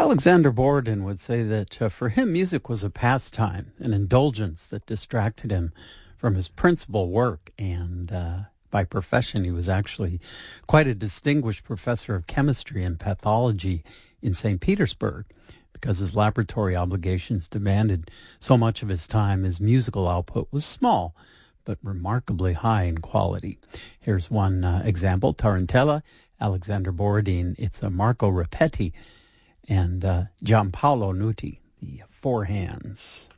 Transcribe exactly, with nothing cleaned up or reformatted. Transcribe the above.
Alexander Borodin would say that uh, for him, music was a pastime, an indulgence that distracted him from his principal work. And uh, by profession, he was actually quite a distinguished professor of chemistry and pathology in Saint Petersburg. Because his laboratory obligations demanded so much of his time, his musical output was small, but remarkably high in quality. Here's one uh, example, Tarantella, Alexander Borodin. It's a Marco Rapetti and uh, Giampaolo Nuti, the Four Hands.